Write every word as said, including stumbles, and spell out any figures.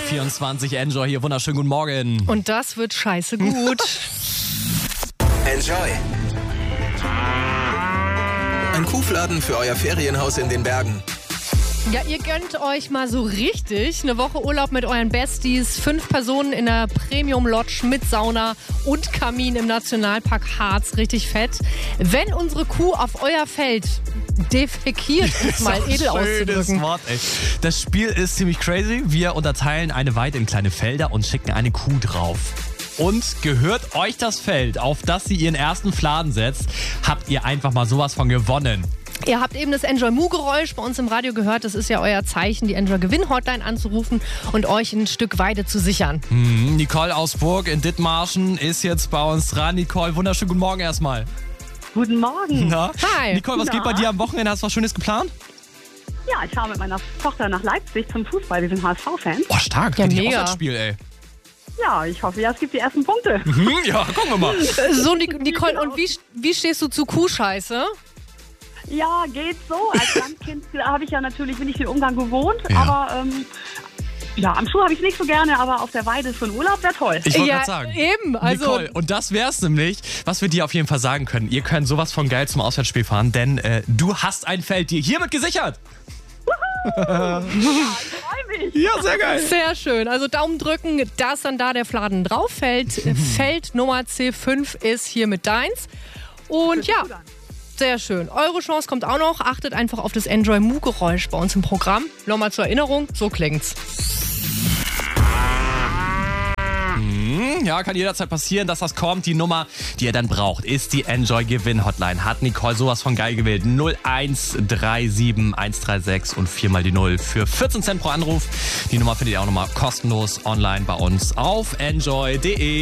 vierundzwanzig, Enjoy hier, wunderschönen guten Morgen. Und das wird scheiße gut. Enjoy. Ein Kuhfladen für euer Ferienhaus in den Bergen. Ja, ihr gönnt euch mal so richtig eine Woche Urlaub mit euren Besties. Fünf Personen in der Premium Lodge mit Sauna und Kamin im Nationalpark Harz. Richtig fett. Wenn unsere Kuh auf euer Feld defekiert, ist mal edel auszudrücken. Wort, ey. Das Spiel ist ziemlich crazy. Wir unterteilen eine Weide in kleine Felder und schicken eine Kuh drauf. Und gehört euch das Feld, auf das sie ihren ersten Fladen setzt, habt ihr einfach mal sowas von gewonnen. Ihr habt eben das Enjoy-Mu-Geräusch bei uns im Radio gehört. Das ist ja euer Zeichen, die Enjoy-Gewinn-Hotline anzurufen und euch ein Stück Weide zu sichern. Hm, Nicole aus Burg in Dithmarschen ist jetzt bei uns dran. Nicole, wunderschönen guten Morgen erstmal. Guten Morgen. Na? Hi. Nicole, was Na? geht bei dir am Wochenende? Hast du was Schönes geplant? Ja, ich fahre mit meiner Tochter nach Leipzig zum Fußball. Wir sind H S V-Fans. Oh, stark. Ja, Richtig mega. Auswärtsspiel, ey. Ja, ich hoffe, ja, es gibt die ersten Punkte. Hm, ja, gucken wir mal. So, Nic- Nicole, und wie, wie stehst du zu Kuhscheiße? Ja, geht so. Als Landkind habe ich ja natürlich, bin ich den Umgang gewohnt. Ja. Aber ähm, ja, am Schuh habe ich es nicht so gerne, aber auf der Weide für den Urlaub wäre toll. Ich wollte Ja, gerade sagen. eben, also- Nicole, und das wär's nämlich, was wir dir auf jeden Fall sagen können. Ihr könnt sowas von geil zum Auswärtsspiel fahren, denn äh, du hast ein Feld dir hiermit gesichert. Ja, ich freue mich. Ja, sehr geil. Sehr schön. Also Daumen drücken, dass dann da der Fladen drauf fällt. Feld Nummer C fünf ist hiermit deins. Und ja, gut an. sehr schön. Eure Chance kommt auch noch. Achtet einfach auf das Enjoy-Mu-Geräusch bei uns im Programm. Nochmal zur Erinnerung, so klingt's. Ja, kann jederzeit passieren, dass das kommt. Die Nummer, die ihr dann braucht, ist die Enjoy-Gewinn-Hotline. Hat Nicole sowas von geil gewählt. null eins drei sieben eins drei sechs und viermal die null für vierzehn Cent pro Anruf. Die Nummer findet ihr auch nochmal kostenlos online bei uns auf enjoy punkt de.